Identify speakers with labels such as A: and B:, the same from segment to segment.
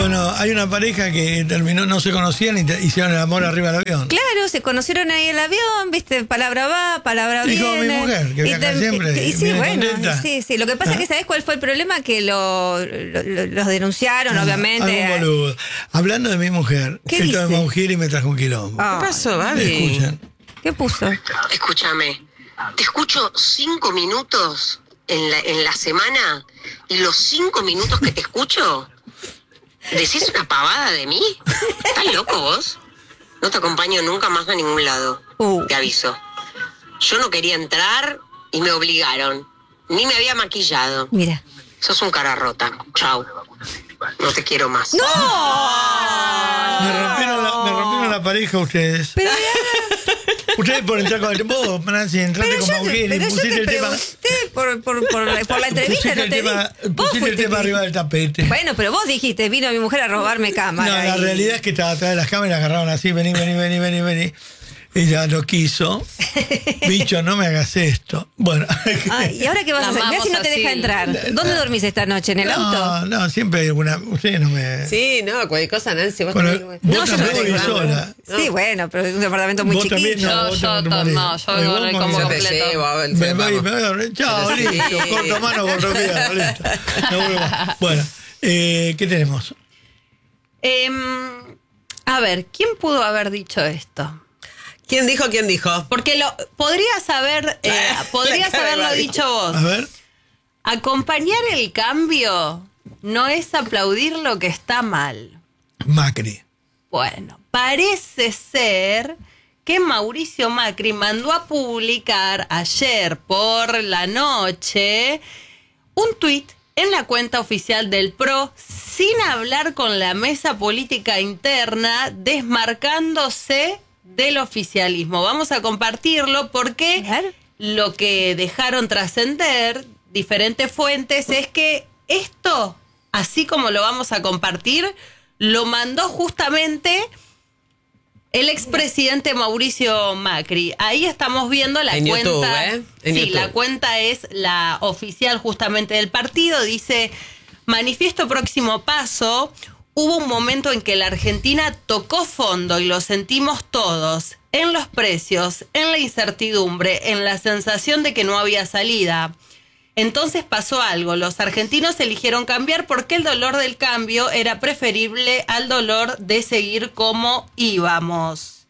A: Bueno, hay una pareja que terminó, no se conocían y hicieron el amor arriba del avión.
B: Claro, se conocieron ahí en el avión, viste, palabra va, palabra viene.
A: Dijo mi mujer, que viaja siempre.
B: Y sí, bueno,
A: contenta.
B: sí. Lo que pasa es que, ¿sabés cuál fue el problema? Que los denunciaron, obviamente.
A: Algún boludo. Hablando de mi mujer,
B: ¿Qué
A: esto
B: dice?
A: de Maugir y me trajo un quilombo.
B: Ah.
C: ¿Qué pasó, Babi?
A: Escuchen.
B: ¿Qué puso?
D: Escúchame, te escucho 5 minutos en la semana y los 5 minutos que te escucho, ¿decís una pavada de mí? ¿Estás loco vos? No te acompaño nunca más a ningún lado, te aviso. Yo no quería entrar y me obligaron, ni me había maquillado.
B: Mira.
D: Sos un cara rota, chau. No te quiero más.
B: ¡No!
A: Me rompieron la pareja ustedes.
B: Pero
A: Ustedes por entrar con el vos, Nancy, entraste con Maugir y pusiste el tema.
B: por la entrevista, no te di.
A: Pusiste el tema arriba del tapete.
B: Bueno, pero vos dijiste, vino mi mujer a robarme
A: No,
B: cámara.
A: la realidad es que estaba atrás de las cámaras, agarraron así, vení. Ella lo quiso. Bicho, no me hagas esto. Bueno.
B: Ay, ¿y ahora qué vas a hacer? Mirá si no te deja entrar. ¿Dónde dormís esta noche? ¿En el auto?
A: No, siempre hay alguna. Ustedes no me.
C: Sí, no, cualquier cosa, Nancy. Vos
A: Bueno,
C: también.
A: vos
B: yo
A: también
B: no
A: vivís
B: tengo
A: sola.
B: Sí, bueno, pero es un departamento muy
A: Vos también,
B: chiquito.
A: no, vos
E: Yo
A: te morís.
E: no, yo
A: Ay,
E: vivo
A: vos
E: en el
A: morís.
E: combo
C: Yo te
E: completo.
C: llevo,
A: Me voy, chao,
C: Sí.
A: listo, corto mano, corto pierna, listo. No vuelvo más. Bueno, ¿qué tenemos?
E: A ver, ¿quién pudo haber dicho esto?
C: ¿Quién dijo?
E: Porque podrías haberlo dicho vos.
A: A ver.
E: Acompañar el cambio no es aplaudir lo que está mal.
A: Macri.
E: Bueno, parece ser que Mauricio Macri mandó a publicar ayer por la noche un tuit en la cuenta oficial del PRO sin hablar con la mesa política interna, desmarcándose del oficialismo. Vamos a compartirlo porque lo que dejaron trascender diferentes fuentes es que esto, así como lo vamos a compartir, lo mandó justamente el expresidente Mauricio Macri. Ahí estamos viendo la
C: en
E: cuenta.
C: YouTube, ¿eh? En
E: sí,
C: YouTube.
E: la cuenta es la oficial justamente del partido. Dice, manifiesto próximo paso. Hubo un momento en que la Argentina tocó fondo y lo sentimos todos. En los precios, en la incertidumbre, en la sensación de que no había salida. Entonces pasó algo, los argentinos eligieron cambiar porque el dolor del cambio era preferible al dolor de seguir como íbamos.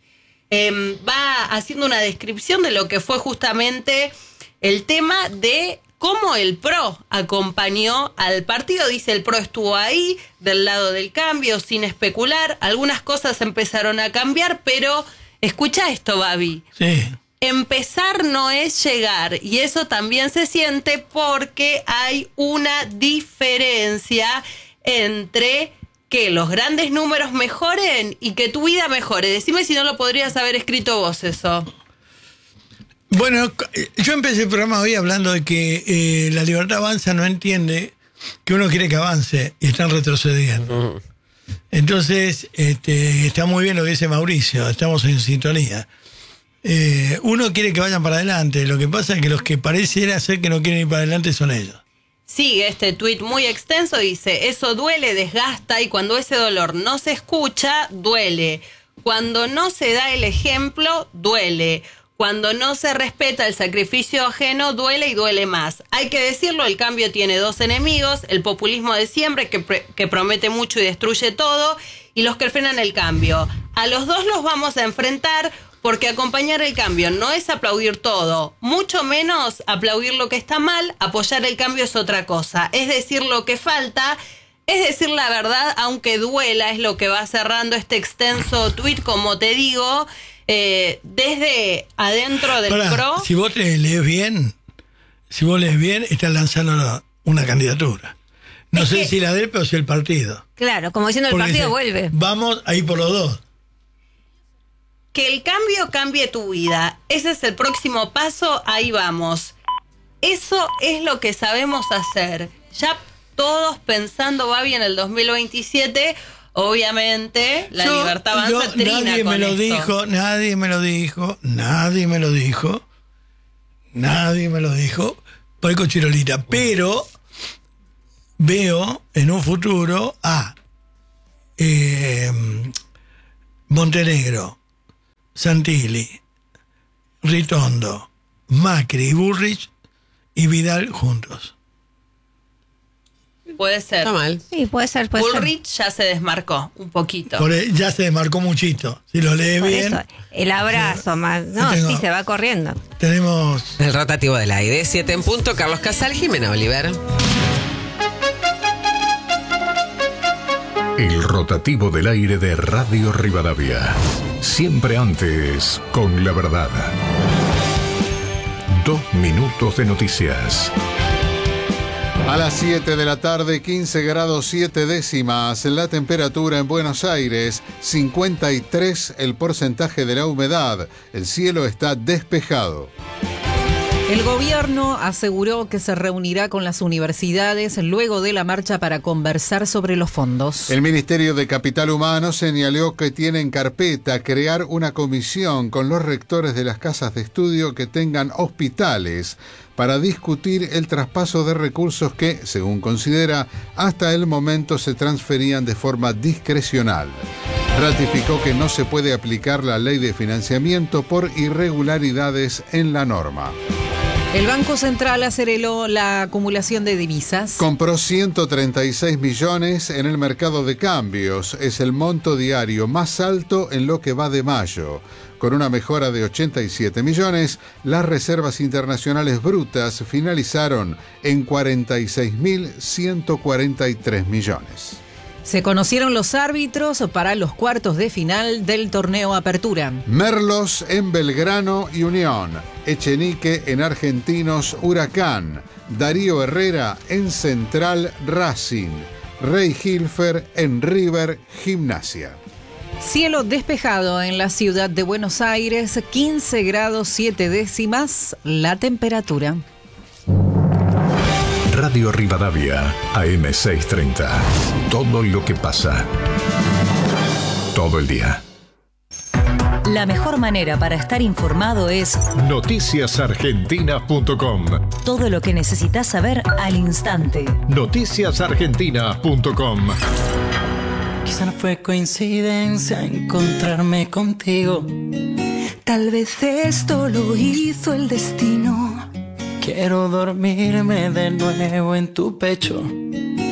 E: Va haciendo una descripción de lo que fue justamente el tema de cómo el PRO acompañó al partido. Dice, el PRO estuvo ahí, del lado del cambio, sin especular. Algunas cosas empezaron a cambiar, pero escucha esto, Babi.
A: Sí.
E: Empezar no es llegar, y eso también se siente porque hay una diferencia entre que los grandes números mejoren y que tu vida mejore. Decime si no lo podrías haber escrito vos eso.
A: Bueno, yo empecé el programa hoy hablando de que la libertad avanza no entiende que uno quiere que avance y están retrocediendo. Entonces, está muy bien lo que dice Mauricio, estamos en sintonía. Uno quiere que vayan para adelante, lo que pasa es que los que pareciera ser que no quieren ir para adelante son ellos.
E: Sigue este tuit muy extenso, dice, eso duele, desgasta, y cuando ese dolor no se escucha, duele. Cuando no se da el ejemplo, duele. Cuando no se respeta el sacrificio ajeno, duele y duele más. Hay que decirlo, el cambio tiene dos enemigos, el populismo de siempre, que promete mucho y destruye todo, y los que frenan el cambio. A los dos los vamos a enfrentar, porque acompañar el cambio no es aplaudir todo, mucho menos aplaudir lo que está mal. Apoyar el cambio es otra cosa, es decir lo que falta, es decir la verdad, aunque duela, es lo que va cerrando este extenso tuit, como te digo, desde adentro del PRO.
A: Si vos lees bien, estás lanzando una candidatura. No sé si la de él, pero si el partido.
B: Claro, como diciendo el
A: Porque
B: partido
A: dice,
B: vuelve.
A: Vamos a ir por los dos.
E: Que el cambio cambie tu vida. Ese es el próximo paso, ahí vamos. Eso es lo que sabemos hacer. Ya todos pensando, Babi, en el 2027, obviamente, la libertad avanza trina
A: nadie
E: con
A: me lo
E: esto.
A: dijo, nadie me lo dijo, Paico Chirolita, pero veo en un futuro Montenegro, Santilli, Ritondo, Macri y Bullrich y Vidal juntos.
E: Puede ser.
C: Está mal.
B: Sí, puede ser.
E: Bullrich ya se desmarcó un poquito.
A: Ya se desmarcó muchito. Si lo lee
B: Por
A: bien.
B: eso, el abrazo más. No, sí, se va corriendo.
A: Tenemos.
C: El rotativo del aire, 7 en punto. Carlos Casal, Jimena Oliver.
F: El rotativo del aire de Radio Rivadavia. Siempre antes, con la verdad. 2 minutos de noticias.
G: A las 7 de la tarde, 15 grados 7 décimas, la temperatura en Buenos Aires, 53 el porcentaje de la humedad, el cielo está despejado.
H: El gobierno aseguró que se reunirá con las universidades luego de la marcha para conversar sobre los fondos.
G: El Ministerio de Capital Humano señaló que tiene en carpeta crear una comisión con los rectores de las casas de estudio que tengan hospitales para discutir el traspaso de recursos que, según considera, hasta el momento se transferían de forma discrecional. Ratificó que no se puede aplicar la ley de financiamiento por irregularidades en la norma.
H: El Banco Central aceleró la acumulación de divisas.
G: Compró 136 millones en el mercado de cambios. Es el monto diario más alto en lo que va de mayo. Con una mejora de 87 millones, las reservas internacionales brutas finalizaron en 46.143 millones.
H: Se conocieron los árbitros para los cuartos de final del torneo Apertura.
G: Merlos en Belgrano y Unión. Echenique en Argentinos Huracán. Darío Herrera en Central Racing. Rey Hilfer en River Gimnasia.
H: Cielo despejado en la ciudad de Buenos Aires, 15 grados 7 décimas la temperatura.
F: Radio Rivadavia, AM630. Todo lo que pasa. Todo el día.
I: La mejor manera para estar informado es
F: noticiasargentinas.com.
I: todo lo que necesitas saber al instante.
F: noticiasargentinas.com.
J: Quizá no fue coincidencia encontrarme contigo. Tal vez esto lo hizo el destino. Quiero dormirme de nuevo en tu pecho.